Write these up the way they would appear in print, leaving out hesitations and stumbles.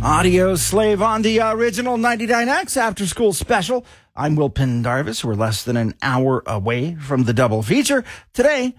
Audio Slave on the original 99X After School Special. I'm Will Pendarvis. We're less than an hour away from the double feature. Today,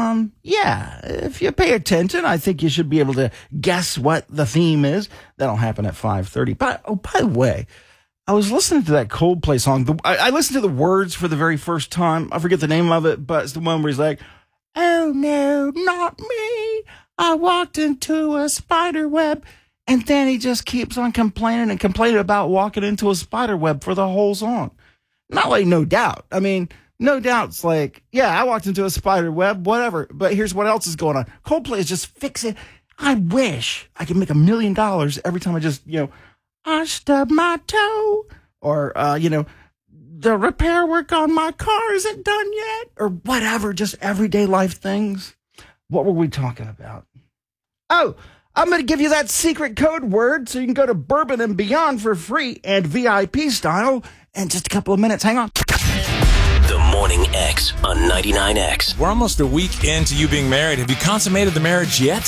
if you pay attention, I think you should be able to guess what the theme is. That'll happen at 5:30. By the way, I was listening to that Coldplay song. I listened to the words for the very first time. I forget the name of it, but it's the one where he's like, "Oh no, not me. I walked into a spider web." And then he just keeps on complaining about walking into a spider web for the whole song. Not like No Doubt. I mean, No Doubt's like, yeah, I walked into a spider web, whatever. But here's what else is going on. Coldplay is just fixing. I wish I could make $1 million every time I just, I stubbed my toe. Or, the repair work on my car isn't done yet. Or whatever, just everyday life things. What were we talking about? Oh, I'm going to give you that secret code word so you can go to Bourbon and Beyond for free and VIP style in just a couple of minutes. Hang on. The Morning X on 99X. We're almost a week into you being married. Have you consummated the marriage yet?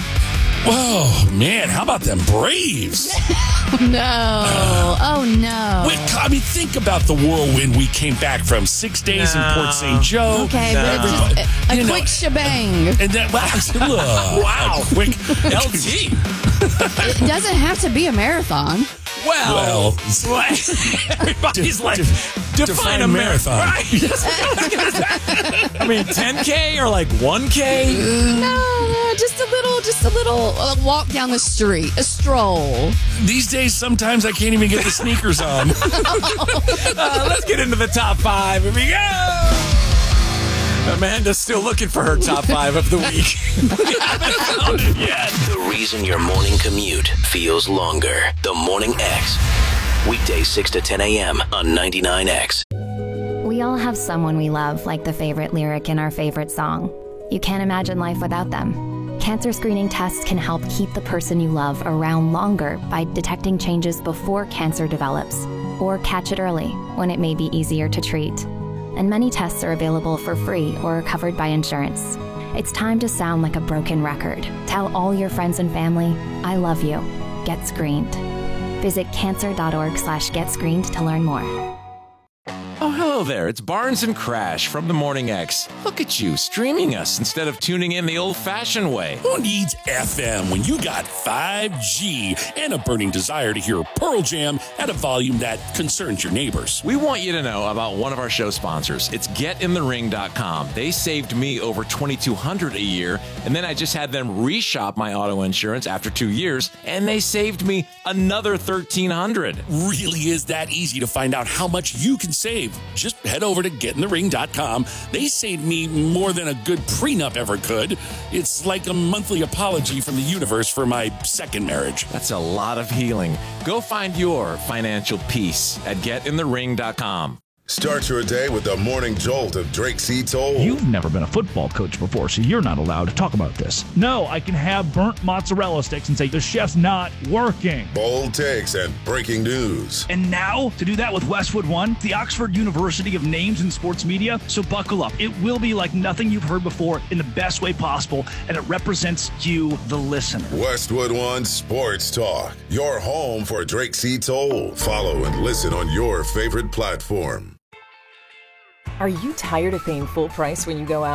Oh, man, how about them Braves? No. Oh, no. Wait, I mean, think about the whirlwind we came back from. 6 days in Port St. Joe. Okay, but it's just a quick shebang. And that, wow, quick. LT. It doesn't have to be a marathon. Well, everybody's like, define a marathon. Right? I mean, 10K or like 1K? No, just a little walk down the street, a stroll. These days, sometimes I can't even get the sneakers on. Let's get into the top 5. Here we go. Amanda's still looking for her top 5 of the week. We haven't found it yet. The reason your morning commute feels longer. The Morning X. Weekdays 6 to 10 a.m. on 99X. We all have someone we love, like the favorite lyric in our favorite song. You can't imagine life without them. Cancer screening tests can help keep the person you love around longer by detecting changes before cancer develops, or catch it early when it may be easier to treat. And many tests are available for free or are covered by insurance. It's time to sound like a broken record. Tell all your friends and family, I love you. Get screened. Visit cancer.org/getscreened to learn more. Oh, hello there. It's Barnes and Crash from the Morning X. Look at you, streaming us instead of tuning in the old-fashioned way. Who needs FM when you got 5G and a burning desire to hear Pearl Jam at a volume that concerns your neighbors? We want you to know about one of our show sponsors. It's GetInTheRing.com. They saved me over $2,200 a year, and then I just had them reshop my auto insurance after 2 years, and they saved me another $1,300. Really is that easy to find out how much you can save. Just head over to GetInTheRing.com. They saved me more than a good prenup ever could. It's like a monthly apology from the universe for my second marriage. That's a lot of healing. Go find your financial peace at GetInTheRing.com. Start your day with the morning jolt of Drake C. Toll. You've never been a football coach before, so you're not allowed to talk about this. No, I can have burnt mozzarella sticks and say, the chef's not working. Bold takes and breaking news. And now, to do that with Westwood One, the Oxford University of Names in Sports Media, so buckle up. It will be like nothing you've heard before in the best way possible, and it represents you, the listener. Westwood One Sports Talk, your home for Drake C. Toll. Follow and listen on your favorite platform. Are you tired of paying full price when you go out?